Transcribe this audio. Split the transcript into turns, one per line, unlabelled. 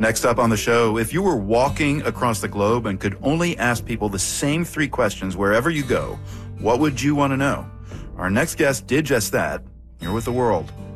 Next up on the show, if you were walking across the globe and could only ask people the same 3 questions wherever you go, what would you want to know? Our next guest did just that. You're with The World.